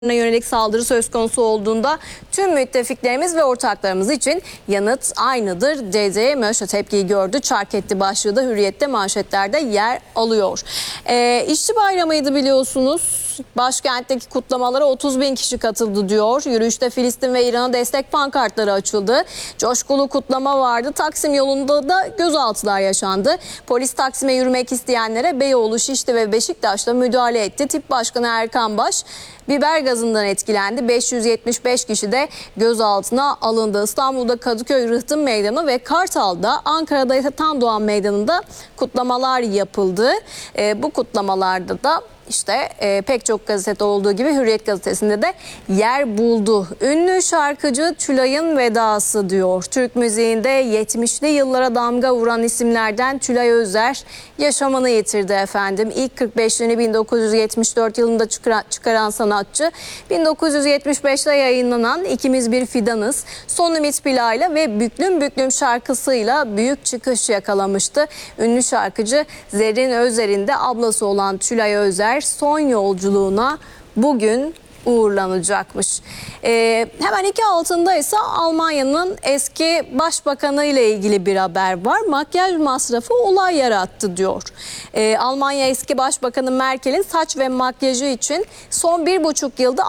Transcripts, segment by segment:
yönelik saldırı söz konusu olduğunda tüm müttefiklerimiz ve ortaklarımız için yanıt aynıdır dedi. Möşe tepkiyi gördü. Çark etti başlığı da Hürriyet'te manşetlerde yer alıyor. İşçi bayramıydı biliyorsunuz. Başkentteki kutlamalara 30.000 kişi katıldı diyor. Yürüyüşte Filistin ve İran'a destek pankartları açıldı. Coşkulu kutlama vardı. Taksim yolunda da gözaltılar yaşandı. Polis Taksim'e yürümek isteyenlere Beyoğlu, Şişli ve Beşiktaş'ta müdahale etti. Tip Başkanı Erkan Baş biber gazından etkilendi. 575 kişi de gözaltına alındı. İstanbul'da Kadıköy Rıhtım Meydanı ve Kartal'da, Ankara'da Tan Doğan Meydanı'nda kutlamalar yapıldı. Bu kutlamalarda da pek çok gazete olduğu gibi Hürriyet gazetesinde de yer buldu. Ünlü şarkıcı Tülay'ın vedası diyor. Türk müziğinde 70'li yıllara damga vuran isimlerden Tülay Özer yaşamını yitirdi efendim. İlk 45'lerini 1974 yılında çıkaran sanatçı 1975'te yayınlanan İkimiz Bir Fidanız, Son Ümit Bila'yla ve Büklüm Büklüm şarkısıyla büyük çıkış yakalamıştı. Ünlü şarkıcı Zerrin Özer'in de ablası olan Tülay Özer son yolculuğuna bugün uğurlanacakmış. Hemen iki altında ise Almanya'nın eski başbakanı ile ilgili bir haber var. Makyaj masrafı olay yarattı diyor. Almanya eski başbakanı Merkel'in saç ve makyajı için son 1,5 yılda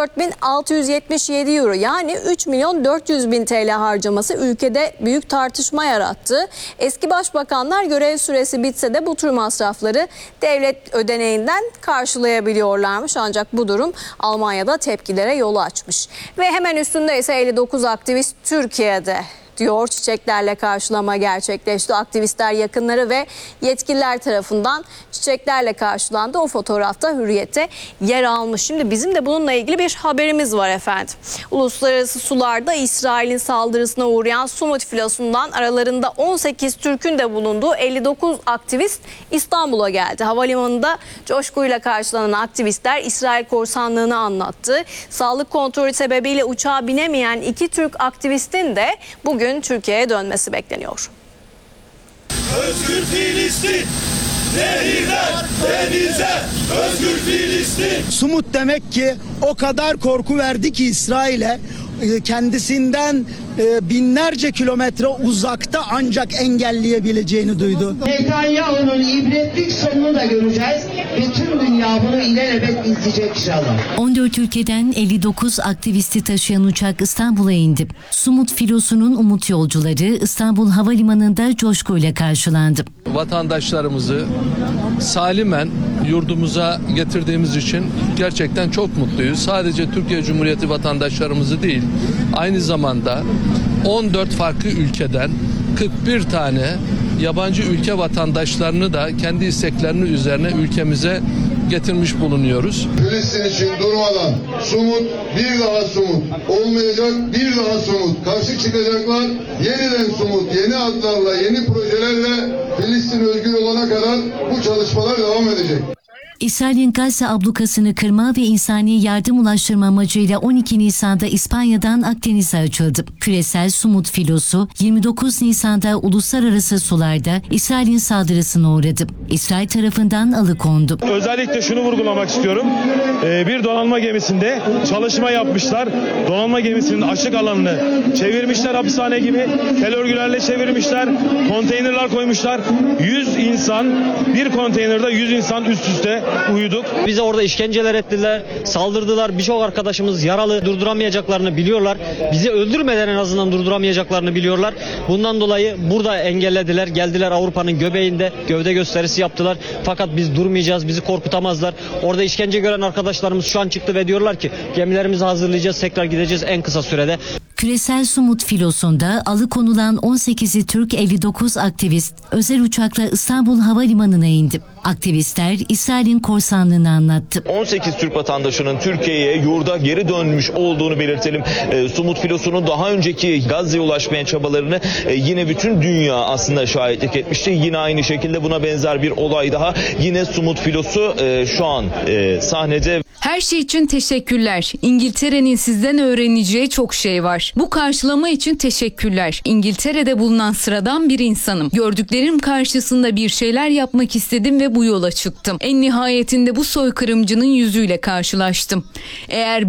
64.677 euro yani 3.400.000 TL harcaması ülkede büyük tartışma yarattı. Eski başbakanlar görev süresi bitse de bu tür masrafları devlet ödeneğinden karşılayabiliyorlarmış. Ancak bu durum Almanya'da tepkilere yol açmış. Ve hemen üstünde ise 59 aktivist Türkiye'de diyor. Çiçeklerle karşılama gerçekleşti. Aktivistler yakınları ve yetkililer tarafından çiçeklerle karşılandı. O fotoğrafta Hürriyet'te yer almış. Şimdi bizim de bununla ilgili bir haberimiz var efendim. Uluslararası sularda İsrail'in saldırısına uğrayan Sumut filosundan aralarında 18 Türk'ün de bulunduğu 59 aktivist İstanbul'a geldi. Havalimanında coşkuyla karşılanan aktivistler İsrail korsanlığını anlattı. Sağlık kontrolü sebebiyle uçağa binemeyen 2 Türk aktivistin de bugün Türkiye'ye dönmesi bekleniyor. Özgür Filistin, nehirler denize, özgür Filistin. Sumut demek ki o kadar korku verdi ki İsrail'e, kendisinden binlerce kilometre uzakta ancak engelleyebileceğini duydu. Netanyahu'nun ibretlik sonunu da göreceğiz ve tüm dünya bunu ilelebet izleyecek inşallah. 14 ülkeden 59 aktivisti taşıyan uçak İstanbul'a indi. Sumut filosunun umut yolcuları İstanbul Havalimanı'nda coşkuyla karşılandı. Vatandaşlarımızı salimen yurdumuza getirdiğimiz için gerçekten çok mutluyuz. Sadece Türkiye Cumhuriyeti vatandaşlarımızı değil, aynı zamanda 14 farklı ülkeden 41 tane yabancı ülke vatandaşlarını da kendi isteklerini üzerine ülkemize getirmiş bulunuyoruz. Filistin için durmadan Sumut, bir daha Sumut, olmayacak bir daha Sumut. Karşı çıkacaklar, yeniden Sumut, yeni adlarla, yeni projelerle Filistin özgür olana kadar bu çalışmalar devam edecek. İsrail'in Gazze ablukasını kırma ve insani yardım ulaştırma amacıyla 12 Nisan'da İspanya'dan Akdeniz'e açıldı. Küresel Sumut filosu 29 Nisan'da uluslararası sularda İsrail'in saldırısına uğradı. İsrail tarafından alıkondu. Özellikle şunu vurgulamak istiyorum. Bir donanma gemisinde çalışma yapmışlar. Donanma gemisinin açık alanını çevirmişler hapishane gibi. Tel örgülerle çevirmişler. Konteynerler koymuşlar. 100 insan, bir konteynerde 100 insan üst üste uyuduk. Bize orada işkenceler ettiler, saldırdılar. Birçok arkadaşımız yaralı, durduramayacaklarını biliyorlar. Bizi öldürmeden en azından durduramayacaklarını biliyorlar. Bundan dolayı burada engellediler. Geldiler Avrupa'nın göbeğinde gövde gösterisi yaptılar. Fakat biz durmayacağız, bizi korkutamazlar. Orada işkence gören arkadaşlarımız şu an çıktı ve diyorlar ki gemilerimizi hazırlayacağız, tekrar gideceğiz en kısa sürede. Küresel Sumut filosunda alıkonulan 18'i Türk 59 aktivist özel uçakla İstanbul Havalimanı'na indi. Aktivistler İsrail'in korsanlığını anlattı. 18 Türk vatandaşının Türkiye'ye yurda geri dönmüş olduğunu belirtelim. Sumut filosunun daha önceki Gazze'ye ulaşmaya çabalarını yine bütün dünya aslında şahitlik etmişti. Yine aynı şekilde buna benzer bir olay daha. Yine Sumut filosu şu an sahnede. Her şey için teşekkürler. İngiltere'nin sizden öğreneceği çok şey var. verdiler. Bu karşılama için teşekkürler. İngiltere'de bulunan sıradan bir insanım. Gördüklerim karşısında bir şeyler yapmak istedim ve bu yola çıktım. En nihayetinde bu soykırımcının yüzüyle karşılaştım. Eğer